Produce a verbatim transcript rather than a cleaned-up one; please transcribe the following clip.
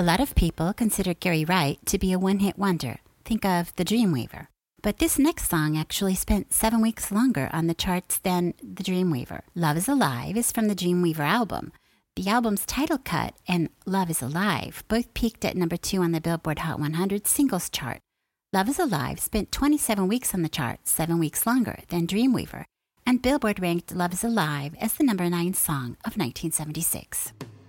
A lot of people consider Gary Wright to be a one-hit wonder. Think of The Dreamweaver. But this next song actually spent seven weeks longer on the charts than The Dreamweaver. Love is Alive is from the Dreamweaver album. The album's title cut and Love is Alive both peaked at number two on the Billboard Hot one hundred singles chart. Love is Alive spent twenty-seven weeks on the chart, seven weeks longer than Dreamweaver, and Billboard ranked Love is Alive as the number nine song of nineteen seventy-six.